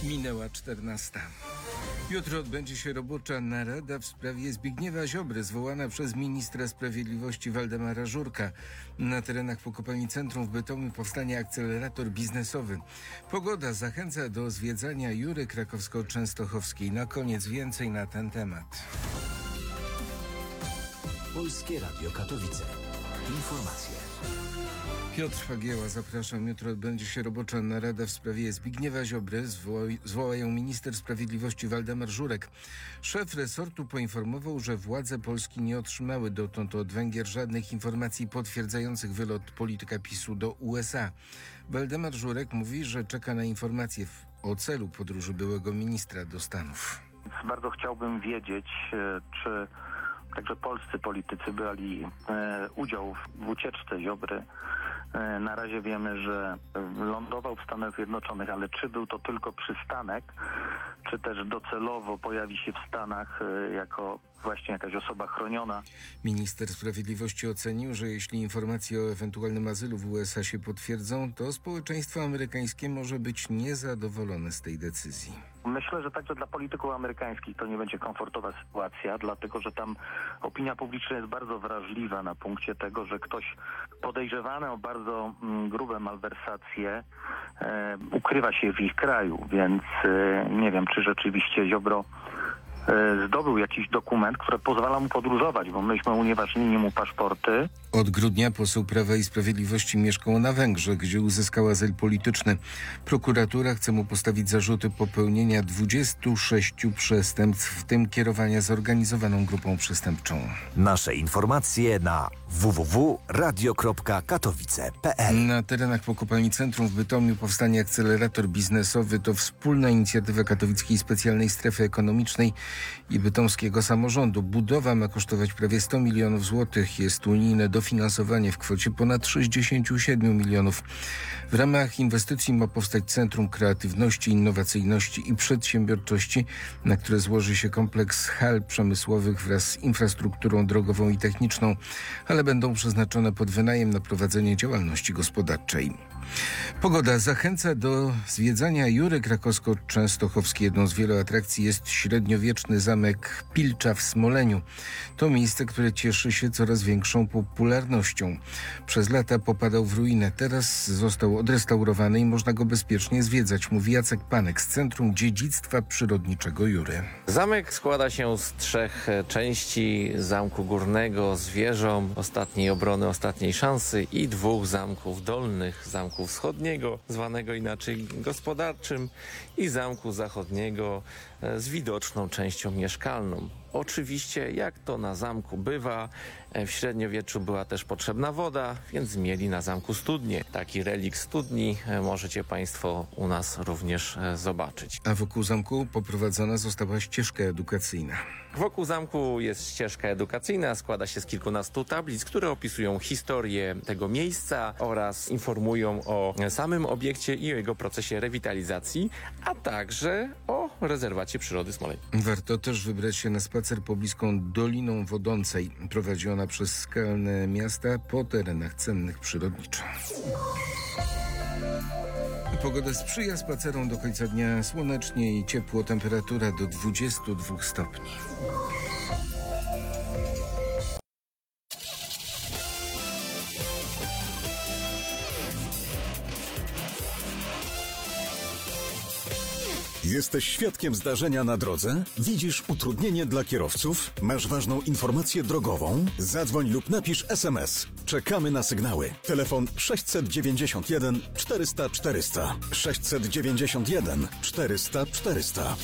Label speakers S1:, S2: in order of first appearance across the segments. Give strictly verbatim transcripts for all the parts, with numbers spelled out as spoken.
S1: Minęła czternasta. Jutro odbędzie się robocza narada w sprawie Zbigniewa Ziobry, zwołana przez ministra sprawiedliwości Waldemara Żurka. Na terenach po kopalni Centrum w Bytomiu powstanie akcelerator biznesowy. Pogoda zachęca do zwiedzania Jury Krakowsko-Częstochowskiej. Na koniec więcej na ten temat.
S2: Polskie Radio Katowice. Informacje.
S1: Piotr Fagieła, zapraszam. Jutro odbędzie się robocza narada w sprawie Zbigniewa Ziobry. Zwoła- Zwoła ją minister sprawiedliwości Waldemar Żurek. Szef resortu poinformował, że władze Polski nie otrzymały dotąd od Węgier żadnych informacji potwierdzających wylot polityka PiSu do U S A. Waldemar Żurek mówi, że czeka na informacje w- o celu podróży byłego ministra do Stanów.
S3: Bardzo chciałbym wiedzieć, e, czy także polscy politycy brali e, udział w, w ucieczce Ziobry. E, na razie wiemy, że lądował w Stanach Zjednoczonych, ale czy był to tylko przystanek, czy też docelowo pojawi się w Stanach e, jako właśnie jakaś osoba chroniona.
S1: Minister Sprawiedliwości ocenił, że jeśli informacje o ewentualnym azylu w U S A się potwierdzą, to społeczeństwo amerykańskie może być niezadowolone z tej decyzji.
S3: Myślę, że także dla polityków amerykańskich to nie będzie komfortowa sytuacja, dlatego że tam opinia publiczna jest bardzo wrażliwa na punkcie tego, że ktoś podejrzewany o bardzo mm, grube malwersacje e, ukrywa się w ich kraju, więc e, nie wiem, czy rzeczywiście Ziobro e, zdobył jakiś dokument, który pozwala mu podróżować, bo myśmy unieważnili mu paszporty.
S1: Od grudnia poseł Prawa i Sprawiedliwości mieszkał na Węgrzech, gdzie uzyskał azyl polityczny. Prokuratura chce mu postawić zarzuty popełnienia dwudziestu sześciu przestępstw, w tym kierowania zorganizowaną grupą przestępczą.
S2: Nasze informacje na w w w kropka radio kropka katowice kropka p l.
S1: Na terenach po kopalni Centrum w Bytomiu powstanie akcelerator biznesowy. To wspólna inicjatywa Katowickiej Specjalnej Strefy Ekonomicznej i bytomskiego samorządu. Budowa ma kosztować prawie sto milionów złotych. Jest unijne dofinansowanie w kwocie ponad sześćdziesięciu siedmiu milionów. W ramach inwestycji ma powstać Centrum Kreatywności, Innowacyjności i Przedsiębiorczości, na które złoży się kompleks hal przemysłowych wraz z infrastrukturą drogową i techniczną, ale będą przeznaczone pod wynajem na prowadzenie działalności gospodarczej. Pogoda zachęca do zwiedzania Jury Krakowsko-Częstochowskiej. Jedną z wielu atrakcji jest średniowieczny zamek Pilcza w Smoleniu. To miejsce, które cieszy się coraz większą popularnością. Przez lata popadał w ruinę. Teraz został odrestaurowany i można go bezpiecznie zwiedzać, mówi Jacek Panek z Centrum Dziedzictwa Przyrodniczego Jury.
S4: Zamek składa się z trzech części: zamku górnego z wieżą, ostatniej obrony, ostatniej szansy i dwóch zamków dolnych, zamku wschodniego, zwanego inaczej gospodarczym, i zamku zachodniego z widoczną częścią mieszkalną. Oczywiście, jak to na zamku bywa, w średniowieczu była też potrzebna woda, więc mieli na zamku studnię. Taki relikt studni możecie Państwo u nas również zobaczyć.
S1: A wokół zamku poprowadzona została ścieżka edukacyjna.
S4: Wokół zamku jest ścieżka edukacyjna, składa się z kilkunastu tablic, które opisują historię tego miejsca oraz informują o samym obiekcie i o jego procesie rewitalizacji, a także o rezerwacie przyrody Smoleń.
S1: Warto też wybrać się na spacer pobliską Doliną Wodącej. Prowadzi ona przez skalne miasta po terenach cennych przyrodniczo. Pogoda sprzyja spacerom do końca dnia. Słonecznie i ciepło, temperatura do dwudziestu dwóch stopni.
S5: Jesteś świadkiem zdarzenia na drodze? Widzisz utrudnienie dla kierowców? Masz ważną informację drogową? Zadzwoń lub napisz es em es. Czekamy na sygnały. Telefon sześćset dziewięćdziesiąt jeden czterysta czterysta. sześćset dziewięćdziesiąt jeden czterysta czterysta.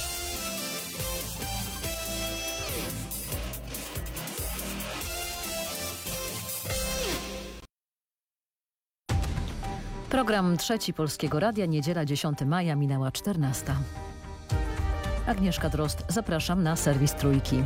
S6: Program Trzeci Polskiego Radia, niedziela dziesiątego maja, minęła czternasta. Agnieszka Drozd, zapraszam na serwis Trójki.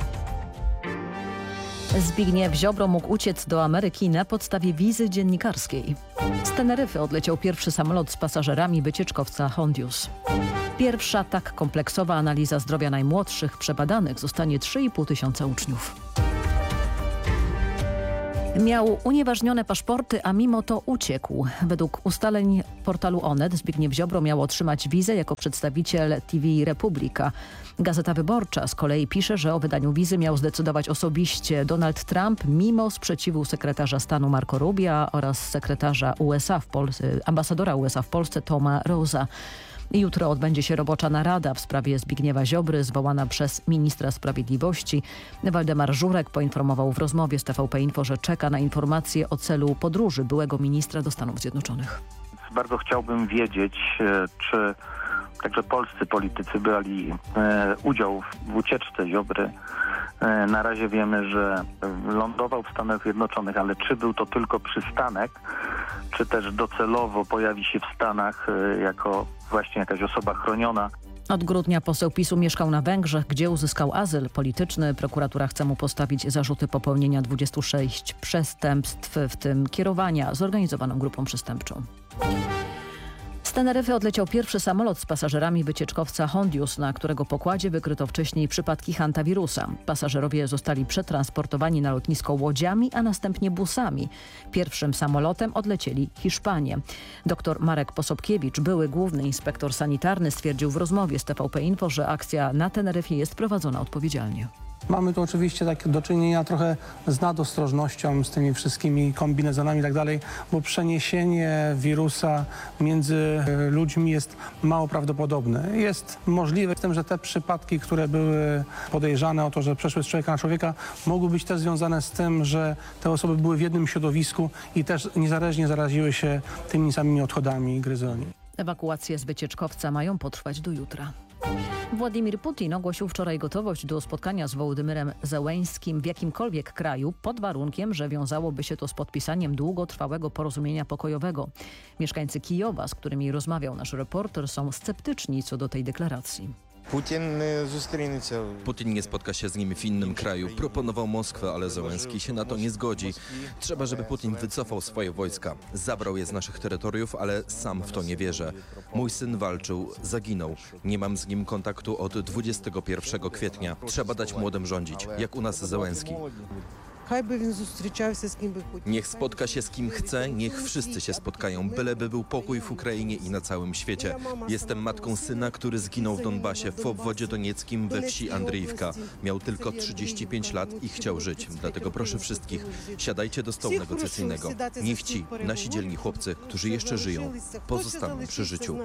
S6: Zbigniew Ziobro mógł uciec do Ameryki na podstawie wizy dziennikarskiej. Z Teneryfy odleciał pierwszy samolot z pasażerami wycieczkowca Hondius. Pierwsza tak kompleksowa analiza zdrowia najmłodszych przebadanych zostanie trzy i pół tysiąca uczniów. Miał unieważnione paszporty, a mimo to uciekł. Według ustaleń portalu Onet Zbigniew Ziobro miał otrzymać wizę jako przedstawiciel T V Republika. Gazeta Wyborcza z kolei pisze, że o wydaniu wizy miał zdecydować osobiście Donald Trump mimo sprzeciwu sekretarza stanu Marco Rubia oraz sekretarza U S A w Polsce, ambasadora U S A w Polsce Toma Rosa. Jutro odbędzie się robocza narada w sprawie Zbigniewa Ziobry zwołana przez ministra sprawiedliwości. Waldemar Żurek poinformował w rozmowie z T V P Info, że czeka na informacje o celu podróży byłego ministra do Stanów Zjednoczonych.
S3: Bardzo chciałbym wiedzieć, czy także polscy politycy brali e, udział w ucieczce Ziobry. E, na razie wiemy, że lądował w Stanach Zjednoczonych, ale czy był to tylko przystanek, czy też docelowo pojawi się w Stanach e, jako właśnie jakaś osoba chroniona.
S6: Od grudnia poseł PiSu mieszkał na Węgrzech, gdzie uzyskał azyl polityczny. Prokuratura chce mu postawić zarzuty popełnienia dwudziestu sześciu przestępstw, w tym kierowania zorganizowaną grupą przestępczą. Z Teneryfy odleciał pierwszy samolot z pasażerami wycieczkowca Hondius, na którego pokładzie wykryto wcześniej przypadki hantawirusa. Pasażerowie zostali przetransportowani na lotnisko łodziami, a następnie busami. Pierwszym samolotem odlecieli Hiszpanie. Dr Marek Posobkiewicz, były główny inspektor sanitarny, stwierdził w rozmowie z T V P Info, że akcja na Teneryfie jest prowadzona odpowiedzialnie.
S7: Mamy tu oczywiście tak do czynienia trochę z nadostrożnością, z tymi wszystkimi kombinezonami i tak dalej, bo przeniesienie wirusa między ludźmi jest mało prawdopodobne. Jest możliwe z tym, że te przypadki, które były podejrzane o to, że przeszły z człowieka na człowieka, mogły być też związane z tym, że te osoby były w jednym środowisku i też niezależnie zaraziły się tymi samymi odchodami gryzoni.
S6: Ewakuacje z wycieczkowca mają potrwać do jutra. Władimir Putin ogłosił wczoraj gotowość do spotkania z Wołodymyrem Zełeńskim w jakimkolwiek kraju pod warunkiem, że wiązałoby się to z podpisaniem długotrwałego porozumienia pokojowego. Mieszkańcy Kijowa, z którymi rozmawiał nasz reporter, są sceptyczni co do tej deklaracji.
S8: Putin nie spotka się z nim w innym kraju. Proponował Moskwę, ale Zełenski się na to nie zgodzi. Trzeba, żeby Putin wycofał swoje wojska. Zabrał je z naszych terytoriów, ale sam w to nie wierzę. Mój syn walczył, zaginął. Nie mam z nim kontaktu od dwudziestego pierwszego kwietnia. Trzeba dać młodym rządzić, jak u nas Zełenski. Niech spotka się z kim chce, niech wszyscy się spotkają, byleby był pokój w Ukrainie i na całym świecie. Jestem matką syna, który zginął w Donbasie, w obwodzie donieckim we wsi Andrzejówka. Miał tylko trzydzieści pięć lat i chciał żyć. Dlatego proszę wszystkich, siadajcie do stołu negocjacyjnego. Niech ci, nasi dzielni chłopcy, którzy jeszcze żyją, pozostaną przy życiu.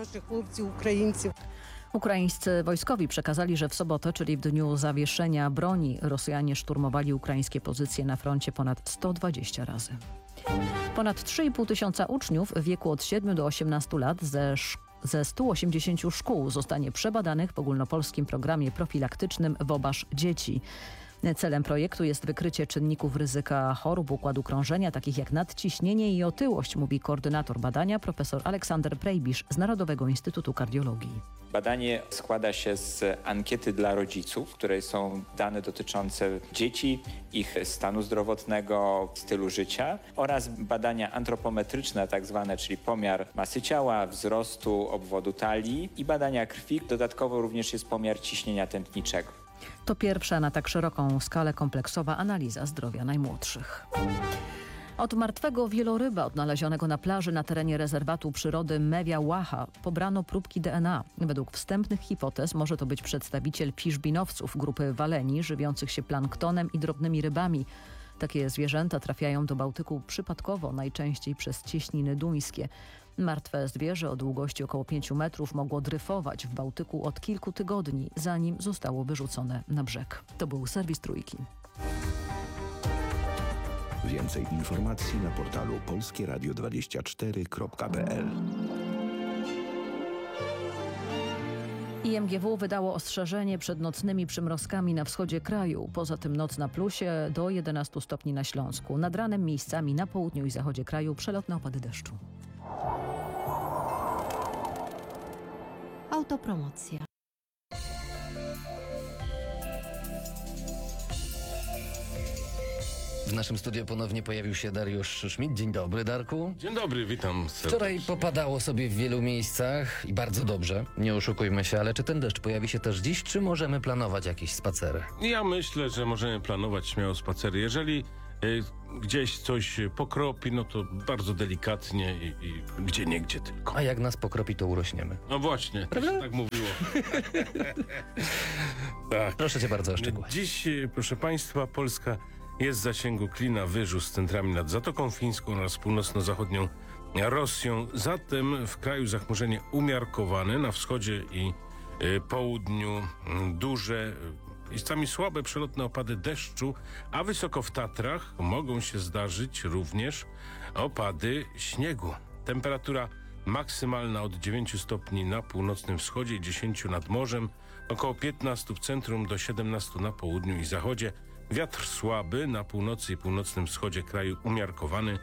S6: Ukraińscy wojskowi przekazali, że w sobotę, czyli w dniu zawieszenia broni, Rosjanie szturmowali ukraińskie pozycje na froncie ponad sto dwadzieścia razy. Ponad trzy i pół tysiąca uczniów w wieku od siedmiu do osiemnastu lat ze szkół Ze stu osiemdziesięciu szkół zostanie przebadanych w ogólnopolskim programie profilaktycznym Wobasz Dzieci. Celem projektu jest wykrycie czynników ryzyka chorób układu krążenia, takich jak nadciśnienie i otyłość, mówi koordynator badania profesor Aleksander Prejbisz z Narodowego Instytutu Kardiologii.
S9: Badanie składa się z ankiety dla rodziców, w której są dane dotyczące dzieci, ich stanu zdrowotnego, stylu życia oraz badania antropometryczne tak zwane, czyli pomiar masy ciała, wzrostu, obwodu talii i badania krwi. Dodatkowo również jest pomiar ciśnienia tętniczego.
S6: To pierwsza na tak szeroką skalę kompleksowa analiza zdrowia najmłodszych. Od martwego wieloryba odnalezionego na plaży na terenie rezerwatu przyrody Mewia Łacha pobrano próbki D N A. Według wstępnych hipotez może to być przedstawiciel fiszbinowców, grupy waleni żywiących się planktonem i drobnymi rybami. Takie zwierzęta trafiają do Bałtyku przypadkowo, najczęściej przez cieśniny duńskie. Martwe zwierzę o długości około pięciu metrów mogło dryfować w Bałtyku od kilku tygodni, zanim zostało wyrzucone na brzeg. To był serwis Trójki.
S10: Więcej informacji na portalu polskie radio dwadzieścia cztery kropka p l.
S6: I M G W wydało ostrzeżenie przed nocnymi przymrozkami na wschodzie kraju. Poza tym noc na plusie do jedenastu stopni na Śląsku. Nad ranem miejscami na południu i zachodzie kraju przelotne opady deszczu.
S11: Autopromocja.
S12: W naszym studiu ponownie pojawił się Dariusz Szmid. Dzień dobry, Darku.
S13: Dzień dobry, witam serdecznie.
S12: Wczoraj popadało sobie w wielu miejscach i bardzo dobrze, nie oszukujmy się, ale czy ten deszcz pojawi się też dziś, czy możemy planować jakieś spacery?
S13: Ja myślę, że możemy planować śmiało spacery. Jeżeli
S11: y, gdzieś coś pokropi, no to bardzo delikatnie i, i gdzie niegdzie tylko.
S12: A jak nas pokropi, to urośniemy.
S11: No właśnie, to się tak mówiło. Tak.
S12: Proszę cię bardzo o szczegóły.
S11: Dziś, y, proszę Państwa, Polska jest w zasięgu klina wyżu z centrami nad Zatoką Fińską oraz północno-zachodnią Rosją. Zatem w kraju zachmurzenie umiarkowane, na wschodzie i y, południu y, duże, y, miejscami słabe przelotne opady deszczu, a wysoko w Tatrach mogą się zdarzyć również opady śniegu. Temperatura maksymalna od dziewięciu stopni na północnym wschodzie i dziesięciu nad morzem, około piętnastu w centrum do siedemnastu na południu i zachodzie. Wiatr słaby na północy i północnym wschodzie kraju umiarkowany.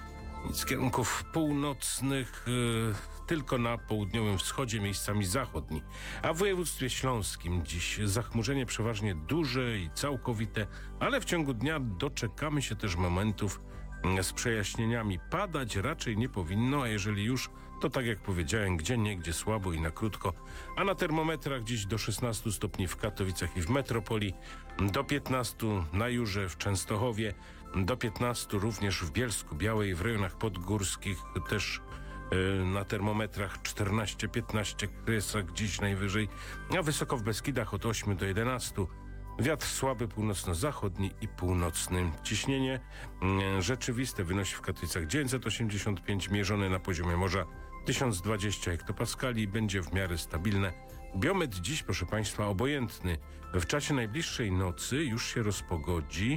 S11: Z kierunków północnych y, tylko na południowym wschodzie, miejscami zachodni. A w województwie śląskim dziś zachmurzenie przeważnie duże i całkowite, ale w ciągu dnia doczekamy się też momentów y, z przejaśnieniami. Padać raczej nie powinno, a jeżeli już, to tak jak powiedziałem, gdzie niegdzie słabo i na krótko. A na termometrach dziś do szesnastu stopni w Katowicach i w metropolii, do piętnastu na Jurze, w Częstochowie, do piętnastu również w Bielsku Białej, w rejonach podgórskich też yy, na termometrach czternaście piętnaście, Kresach dziś najwyżej, a wysoko w Beskidach od ośmiu do jedenastu. Wiatr słaby północno-zachodni i północny. Ciśnienie yy, rzeczywiste wynosi w Katowicach dziewięćset osiemdziesiąt pięć, mierzone na poziomie morza tysiąc dwadzieścia hektopaskali, będzie w miarę stabilne. Biometr dziś, proszę Państwa, obojętny. W czasie najbliższej nocy już się rozpogodzi.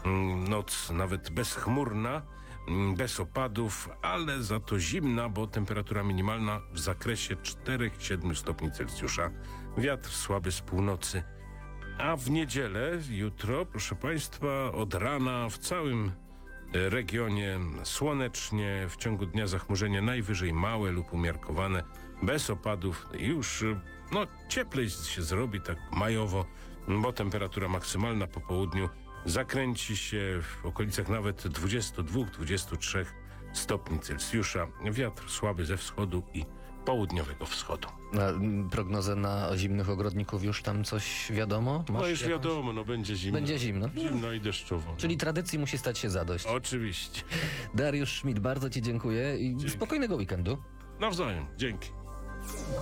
S11: Noc nawet bezchmurna, bez opadów, ale za to zimna, bo temperatura minimalna w zakresie cztery do siedmiu stopni Celsjusza. Wiatr słaby z północy. A w niedzielę, jutro, proszę Państwa, od rana w całym regionie słonecznie, w ciągu dnia zachmurzenie najwyżej małe lub umiarkowane, bez opadów. Już no, cieplej się zrobi, tak majowo, bo temperatura maksymalna po południu zakręci się w okolicach nawet dwudziestu dwóch do dwudziestu trzech stopni Celsjusza. Wiatr słaby ze wschodu i południowego wschodu.
S12: A prognozę na zimnych ogrodników już tam coś wiadomo? Masz
S11: no już
S12: jakąś?
S11: wiadomo, no będzie zimno.
S12: Będzie zimno.
S11: Zimno i deszczowo.
S12: Czyli tradycji musi stać się zadość.
S11: Oczywiście.
S12: Dariusz Schmidt, bardzo ci dziękuję i
S11: Dzięki.
S12: spokojnego weekendu.
S11: Nawzajem. Dzięki.